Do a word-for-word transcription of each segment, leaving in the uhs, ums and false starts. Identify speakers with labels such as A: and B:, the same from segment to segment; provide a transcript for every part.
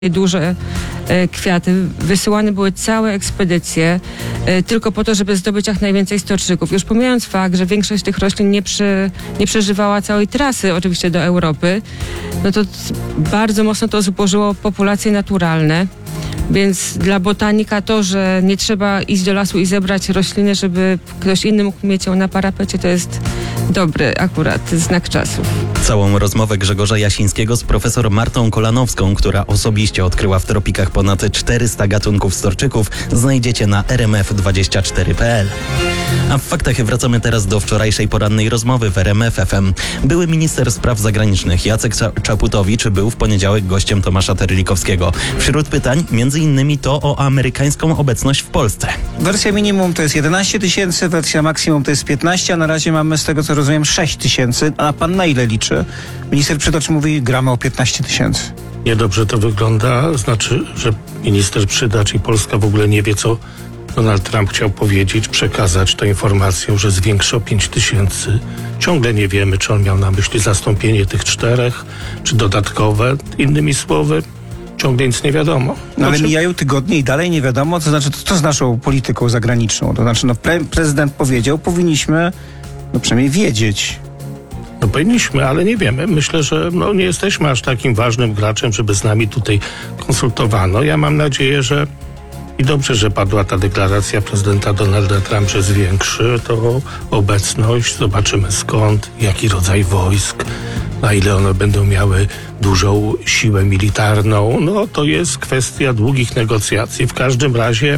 A: duże e, kwiaty. Wysyłane były całe ekspedycje e, tylko po to, żeby zdobyć jak najwięcej stoczników. Już pomijając fakt, że większość tych roślin nie, przy, nie przeżywała całej trasy oczywiście do Europy, no to bardzo mocno to zubożyło populacje naturalne. Więc dla botanika to, że nie trzeba iść do lasu i zebrać rośliny, żeby ktoś inny mógł mieć ją na parapecie, to jest dobry akurat znak czasów.
B: Całą rozmowę Grzegorza Jasińskiego z profesor Martą Kolanowską, która osobiście odkryła w tropikach ponad czterysta gatunków storczyków, znajdziecie na r m f dwadzieścia cztery kropka p l. A w faktach wracamy teraz do wczorajszej porannej rozmowy w R M F F M. Były minister spraw zagranicznych Jacek Czaputowicz był w poniedziałek gościem Tomasza Terlikowskiego. Wśród pytań między innymi to o amerykańską obecność w Polsce.
C: Wersja minimum to jest jedenaście tysięcy, wersja maksimum to jest piętnaście, a na razie mamy z tego co rozumiem sześć tysięcy. A pan na ile liczy? Minister Przytocz mówi, gramy o piętnaście tysięcy.
D: Niedobrze to wygląda, znaczy, że minister Przydacz i Polska w ogóle nie wie, co Donald Trump chciał powiedzieć, przekazać tę informację, że zwiększy o pięć tysięcy. Ciągle nie wiemy, czy on miał na myśli zastąpienie tych czterech, czy dodatkowe. Innymi słowy, ciągle nic nie wiadomo.
C: No ale
D: Znaczy...
C: mijają tygodnie i dalej nie wiadomo, to znaczy, co z naszą polityką zagraniczną? To znaczy, no pre- prezydent powiedział, powinniśmy no przynajmniej wiedzieć.
D: No powinniśmy, ale nie wiemy. Myślę, że no, nie jesteśmy aż takim ważnym graczem, żeby z nami tutaj konsultowano. Ja mam nadzieję, że i dobrze, że padła ta deklaracja prezydenta Donalda Trumpa, że zwiększy to obecność. Zobaczymy skąd, jaki rodzaj wojsk, na ile one będą miały dużą siłę militarną. No to jest kwestia długich negocjacji. W każdym razie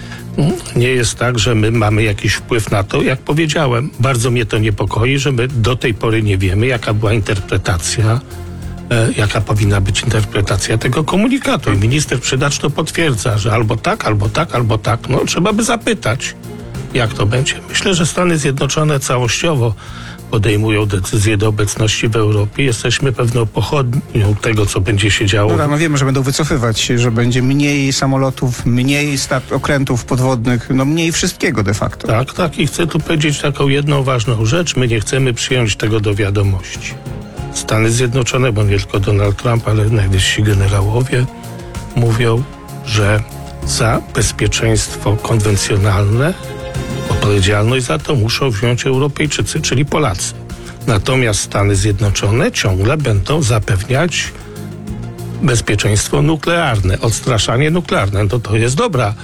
D: nie jest tak, że my mamy jakiś wpływ na to. Jak powiedziałem, bardzo mnie to niepokoi, że my do tej pory nie wiemy, jaka była interpretacja, e, jaka powinna być interpretacja tego komunikatu. I minister Przydacz to potwierdza, że albo tak, albo tak, albo tak. No trzeba by zapytać, jak to będzie. Myślę, że Stany Zjednoczone całościowo podejmują decyzje do obecności w Europie. Jesteśmy pewną pochodnią tego, co będzie się działo.
C: Dobra, no wiemy, że będą wycofywać się, że będzie mniej samolotów, mniej stat- okrętów podwodnych, no mniej wszystkiego de facto.
D: Tak, tak i chcę tu powiedzieć taką jedną ważną rzecz. My nie chcemy przyjąć tego do wiadomości. Stany Zjednoczone, bo nie tylko Donald Trump, ale najwyżsi generałowie mówią, że za bezpieczeństwo konwencjonalne odpowiedzialność za to muszą wziąć Europejczycy, czyli Polacy. Natomiast Stany Zjednoczone ciągle będą zapewniać bezpieczeństwo nuklearne, odstraszanie nuklearne. No to jest dobra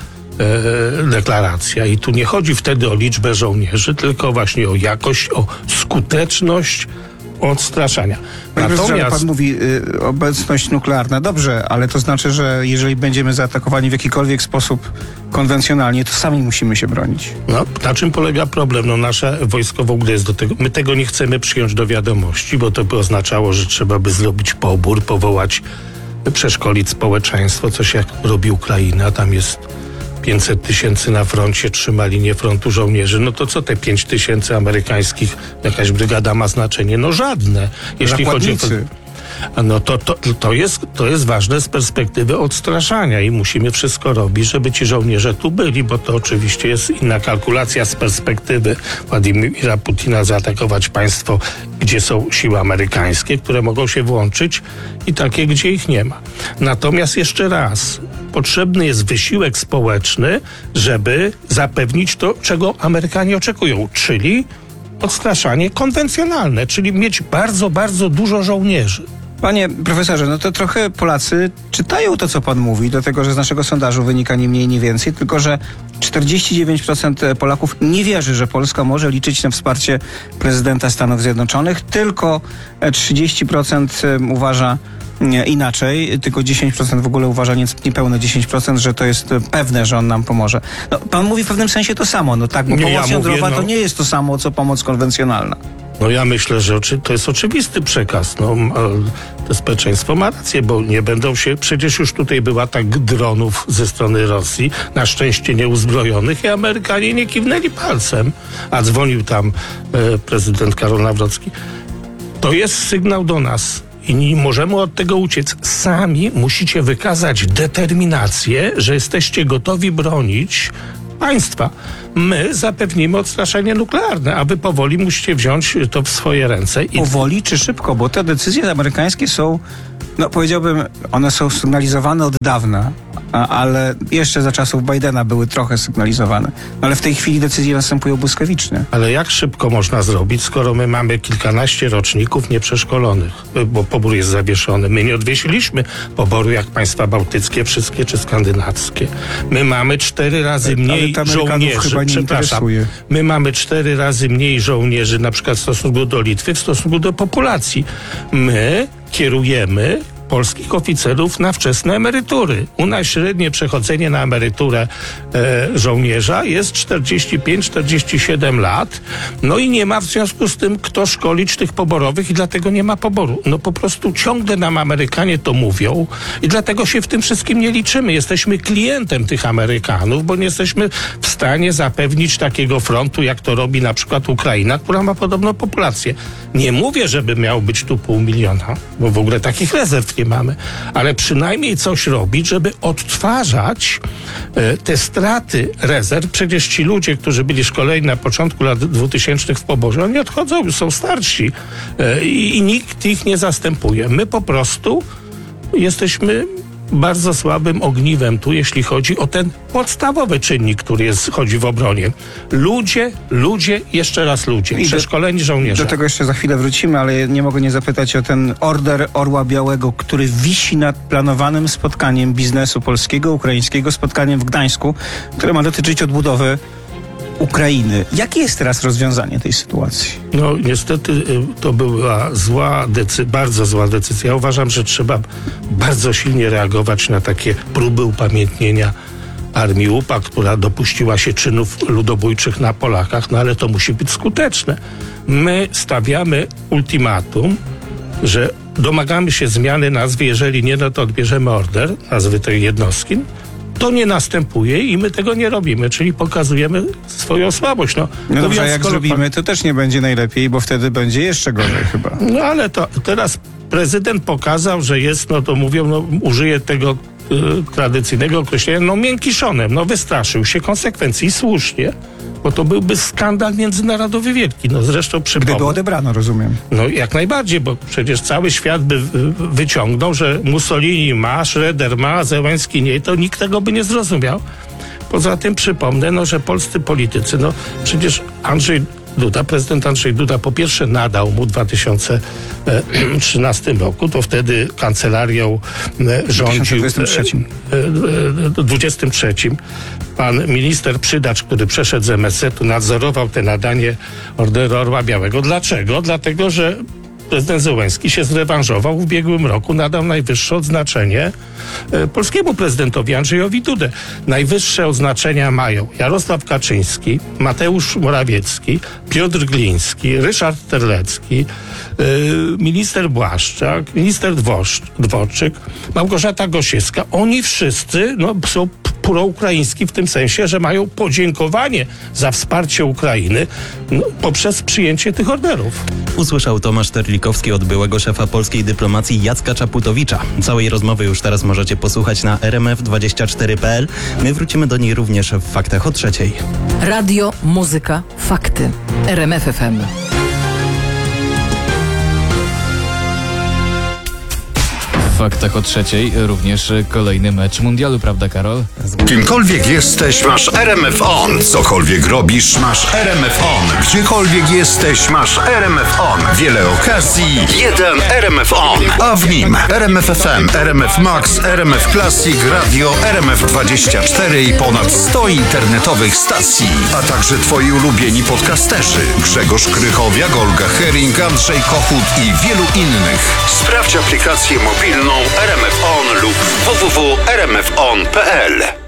D: e, deklaracja i tu nie chodzi wtedy o liczbę żołnierzy, tylko właśnie o jakość, o skuteczność odstraszania.
C: Natomiast pan mówi y, obecność nuklearna, dobrze, ale to znaczy, że jeżeli będziemy zaatakowani w jakikolwiek sposób konwencjonalnie, to sami musimy się bronić.
D: No, na czym polega problem? No, nasze wojsko w ogóle jest do tego. My tego nie chcemy przyjąć do wiadomości, bo to by oznaczało, że trzeba by zrobić pobór, powołać, przeszkolić społeczeństwo, coś jak robi Ukraina. Tam jest pięćset tysięcy na froncie, trzyma linię frontu żołnierzy. No to co te pięć tysięcy amerykańskich, jakaś brygada ma znaczenie? No żadne. Jeśli chodzi o... No to, to, to, jest, to jest ważne z perspektywy odstraszania i musimy wszystko robić, żeby ci żołnierze tu byli, bo to oczywiście jest inna kalkulacja z perspektywy Władimira Putina zaatakować państwo, gdzie są siły amerykańskie, które mogą się włączyć i takie, gdzie ich nie ma. Natomiast jeszcze raz, potrzebny jest wysiłek społeczny, żeby zapewnić to, czego Amerykanie oczekują, czyli odstraszanie konwencjonalne, czyli mieć bardzo, bardzo dużo żołnierzy.
C: Panie profesorze, no to trochę Polacy czytają to, co pan mówi, dlatego że z naszego sondażu wynika nie mniej, nie więcej, tylko że czterdzieści dziewięć procent Polaków nie wierzy, że Polska może liczyć na wsparcie prezydenta Stanów Zjednoczonych, tylko trzydzieści procent uważa inaczej, tylko dziesięć procent w ogóle uważa, niespełna dziesięć procent, że to jest pewne, że on nam pomoże. No, pan mówi w pewnym sensie to samo, no tak, bo
D: nie,
C: pomoc
D: ja
C: jądrowa
D: mówię, no...
C: to nie jest to samo, co pomoc konwencjonalna.
D: No ja myślę, że to jest oczywisty przekaz. No, to społeczeństwo ma rację, bo nie będą się... Przecież już tutaj był atak dronów ze strony Rosji, na szczęście nieuzbrojonych i Amerykanie nie kiwnęli palcem, a dzwonił tam e, prezydent Karol Nawrocki. To jest sygnał do nas i nie możemy od tego uciec. Sami musicie wykazać determinację, że jesteście gotowi bronić państwa. My zapewnimy odstraszenie nuklearne, a wy powoli musicie wziąć to w swoje ręce. I...
C: Powoli czy szybko? Bo te decyzje amerykańskie są No powiedziałbym, one są sygnalizowane od dawna, a, ale jeszcze za czasów Bidena były trochę sygnalizowane. No, ale w tej chwili decyzje następują błyskawicznie.
D: Ale jak szybko można zrobić, skoro my mamy kilkanaście roczników nieprzeszkolonych, bo pobór jest zawieszony. My nie odwiesiliśmy poboru jak państwa bałtyckie, wszystkie czy skandynawskie. My mamy cztery razy mniej
C: ale to
D: żołnierzy.
C: chyba nie
D: Przepraszam.
C: interesuje.
D: My mamy cztery razy mniej żołnierzy, na przykład w stosunku do Litwy, w stosunku do populacji. My kierujemy polskich oficerów na wczesne emerytury. U nas średnie przechodzenie na emeryturę e, żołnierza jest czterdzieści pięć czterdzieści siedem lat. No i nie ma w związku z tym kto szkolić tych poborowych i dlatego nie ma poboru. No po prostu ciągle nam Amerykanie to mówią i dlatego się w tym wszystkim nie liczymy. Jesteśmy klientem tych Amerykanów, bo nie jesteśmy w stanie zapewnić takiego frontu, jak to robi na przykład Ukraina, która ma podobną populację. Nie mówię, żeby miał być tu pół miliona, bo w ogóle takich rezerw nie mamy, ale przynajmniej coś robić, żeby odtwarzać e, te straty rezerw. Przecież ci ludzie, którzy byli szkoleni na początku lat dwutysięcznych w poborze, oni odchodzą, już są starsi e, i, i nikt ich nie zastępuje. My po prostu jesteśmy bardzo słabym ogniwem tu, jeśli chodzi o ten podstawowy czynnik, który jest, chodzi w obronie. Ludzie, ludzie, jeszcze raz ludzie.
C: I do-
D: Przeszkoleni żołnierze.
C: Do tego jeszcze za chwilę wrócimy, ale nie mogę nie zapytać o ten order Orła Białego, który wisi nad planowanym spotkaniem biznesu polskiego, ukraińskiego, spotkaniem w Gdańsku, które ma dotyczyć odbudowy Ukrainy. Jakie jest teraz rozwiązanie tej sytuacji?
D: No niestety y, to była zła decyzja, bardzo zła decyzja. Ja uważam, że trzeba bardzo silnie reagować na takie próby upamiętnienia armii U P A, która dopuściła się czynów ludobójczych na Polakach, no ale to musi być skuteczne. My stawiamy ultimatum, że domagamy się zmiany nazwy, jeżeli nie, no to odbierzemy order nazwy tej jednostki. To nie następuje i my tego nie robimy, czyli pokazujemy swoją słabość. No,
C: No dobrze, a jak
D: skoro
C: zrobimy, to też nie będzie najlepiej, bo wtedy będzie jeszcze gorzej chyba.
D: No ale to teraz prezydent pokazał, że jest, no to mówią, no użyję tego y, tradycyjnego określenia, no miękiszonem, no wystraszył się konsekwencji i słusznie, bo to byłby skandal międzynarodowy wielki. No zresztą
C: Gdyby
D: przypomnę.
C: odebrano, rozumiem.
D: No jak najbardziej, bo przecież cały świat by y, wyciągnął, że Mussolini ma, Schroeder ma, Zełenski nie, to nikt tego by nie zrozumiał. Poza tym przypomnę, no, że polscy politycy, no przecież Andrzej Duda, prezydent Andrzej Duda po pierwsze nadał mu w dwa tysiące trzynastym roku, to wtedy kancelarią e, rządził
C: dwa tysiące dwudziestym trzecim.
D: e, e, dwudziestym trzecim. Pan minister Przydacz, który przeszedł z M S Z-u, nadzorował te nadanie Orderu Orła Białego. Dlaczego? Dlatego, że prezydent Zełenski się zrewanżował w ubiegłym roku, nadał najwyższe odznaczenie e, polskiemu prezydentowi Andrzejowi Dudę. Najwyższe odznaczenia mają Jarosław Kaczyński, Mateusz Morawiecki, Piotr Gliński, Ryszard Terlecki, e, minister Błaszczak, minister Dworz, Dworczyk, Małgorzata Gosiewska. Oni wszyscy no, są proukraiński w tym sensie, że mają podziękowanie za wsparcie Ukrainy no, poprzez przyjęcie tych orderów.
B: Usłyszał Tomasz Terlikowski od byłego szefa polskiej dyplomacji Jacka Czaputowicza. Całej rozmowy już teraz możecie posłuchać na r m f dwadzieścia cztery kropka p l. My wrócimy do niej również w Faktach o trzeciej.
E: Radio, muzyka, fakty. R M F F M.
F: W Faktach o trzeciej również kolejny mecz mundialu, prawda Karol?
G: Kimkolwiek jesteś, masz R M F On. Cokolwiek robisz, masz R M F On. Gdziekolwiek jesteś, masz R M F On. Wiele okazji, jeden R M F On. A w nim R M F F M, R M F Max, R M F Classic, Radio, R M F dwadzieścia cztery i ponad sto internetowych stacji. A także twoi ulubieni podcasterzy. Grzegorz Krychowiak, Olga Hering, Andrzej Kochut i wielu innych. Sprawdź aplikację mobilną R M F On lub w w w kropka r m f on kropka p l.